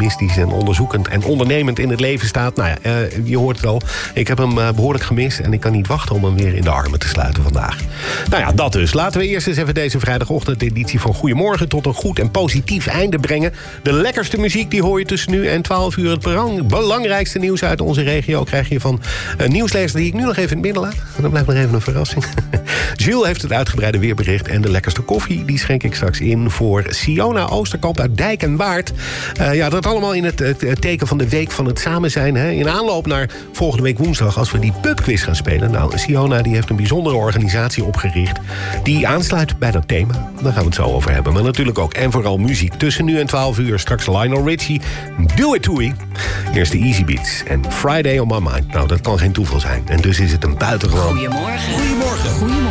optimistisch en onderzoekend en ondernemend in het leven staat. Nou ja, je hoort het al. Ik heb hem behoorlijk gemist en ik kan niet wachten om hem weer in de armen te sluiten vandaag. Nou ja, dat dus. Laten we eerst eens even deze vrijdagochtendeditie van Goedemorgen tot een goed en positief einde brengen. De lekkerste muziek die hoor je tussen nu en 12 uur. Het belangrijkste nieuws uit onze regio krijg je van een nieuwslezer die ik nu nog even in het midden laat. En dan blijft nog even een verrassing. Jules heeft het uitgebreide weerbericht en de lekkerste koffie die schenk ik straks in voor Siona Oosterkamp uit Dijk en Waard. Dat allemaal in het teken van de week van het samen zijn. Hè? In aanloop naar volgende week woensdag als we die pubquiz gaan spelen. Nou, Siona die heeft een bijzondere organisatie opgericht die aansluit bij dat thema. Daar gaan we het zo over hebben. Maar natuurlijk ook en vooral muziek tussen nu en 12 uur. Straks Lionel Richie, Do It To Me. Eerst de Easy Beats en Friday On My Mind. Nou, dat kan geen toeval zijn. En dus is het een buitengewoon... Goedemorgen.